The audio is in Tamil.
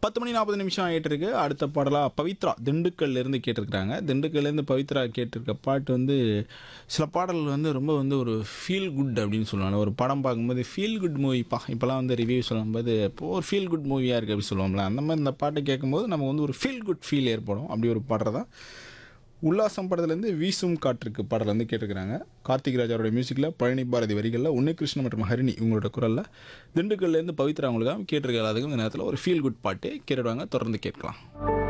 10 மணி 40 நிமிஷம் ஆகிட்டு இருக்கு. அடுத்த பாடலாக பவித்ரா திண்டுக்கல்லேருந்து கேட்டிருக்கிறாங்க. திண்டுக்கல்லேருந்து பவித்ரா கேட்டிருக்க பாட்டு வந்து சில பாடல்கள் வந்து ரொம்ப வந்து ஒரு ஃபீல் குட் அப்படின்னு சொல்லுவாங்க. ஒரு படம் பார்க்கும்போது ஃபீல் குட் மூவிப்பா இப்போலாம் வந்து ரிவ்யூ சொல்லும்போது இப்போ ஒரு ஃபீல் குட் மூவியாக இருக்குது அப்படி சொல்லுவோம்ல. அந்த மாதிரி இந்த பாட்டை கேட்கும்போது நமக்கு வந்து ஒரு ஃபீல் குட் ஃபீல் ஏற்படும். அப்படி ஒரு பாடல் தான் உல்லாசம் படத்துலேருந்து வீசும் காற்றுக்கு பாடல் வந்து கேட்டிருக்கிறாங்க. கார்த்திக் ராஜாவோட மியூசிக்கில் பழனி பாரதி வரிகளில் உன்னிகிருஷ்ணன் மற்றும் ஹரிணி உங்களோட குரலில் திண்டுக்கல்லேருந்து பவித்ரா உங்களுக்காக கேட்டிருக்க எல்லாத்துக்கும் இந்த நேரத்தில் ஒரு ஃபீல் குட் பாட்டு கேட்டுடுவாங்க. தொடர்ந்து கேட்கலாம்.